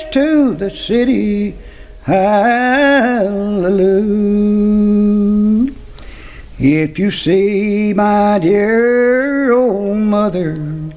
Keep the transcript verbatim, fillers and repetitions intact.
to the city. Hallelujah. If you see my dear old mother